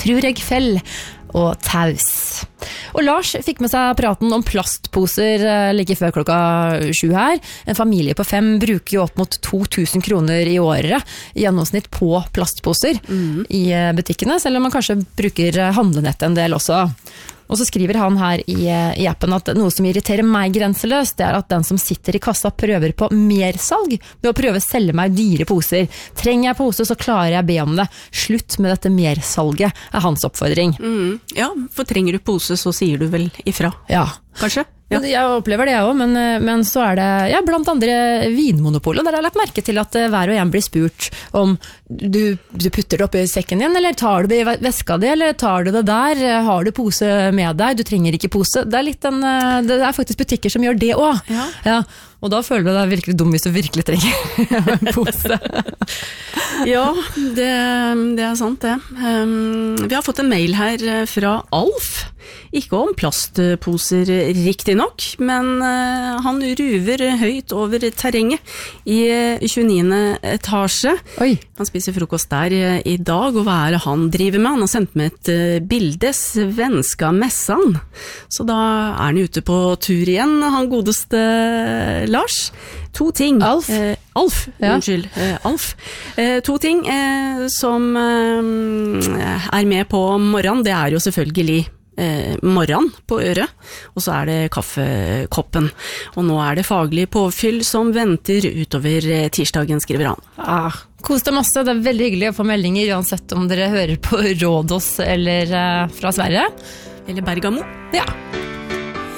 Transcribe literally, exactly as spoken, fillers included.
tror jeg fell og taus. Og Lars fikk med seg praten om plastposer like før klokka sju her. En familie på fem bruker jo opp mot to tusen kroner i året i gjennomsnitt på plastposer mm. i butikkene, selv om man kanskje bruker handlenett en del også. Og så skriver han her i, i appen at noe som irriterer meg grenseløst, det er at den som sitter i kassa prøver på mersalg ved å prøve å selge meg dyre poser. Trenger jeg pose, så klarer jeg be om det. Slutt med dette mersalget, er hans oppfordring. Mm, ja, for trenger du pose, så sier du vel ifra. Ja. Kanskje? Ja. Jeg opplever det jeg også, men, men så er det ja, blant andre vinmonopolet, der har jeg lagt merke til at hver og en blir spurt om du, du putter det oppi sekken din, eller tar du det i veska di, eller tar du det der, har du pose med deg, du trenger ikke pose. Det er, litt en, det er faktisk butikker som gjør det også. Ja. Ja, og da føler du deg virkelig dum hvis du virkelig trenger en pose. Ja, det, det er sant det. Um, vi har fått en mail her fra Alf. Ikke om plastposer riktig nok, men uh, han ruver høyt over terrenget i tjueniende etasje. Oi. Han spiser frokost der uh, i dag, og hva er det han driver med? Han har sendt med et uh, bilde, svenska messan. Så da er han ute på tur igjen, han godeste uh, Lars. To ting. Alf? Uh, Alf, ja. Unnskyld. Uh, Alf. Uh, to ting uh, som uh, er med på morgenen, det er jo selvfølgelig Eh, morgen på øret, og så er det kaffekoppen. Og nå er det faglig påfyll som venter utover eh, tirsdagen, skriver han. Ah, kos deg masse, det er veldig hyggelig å få meldinger, uansett om dere hører på Rådås eller eh, fra Sverige. Eller Bergamo. Ja.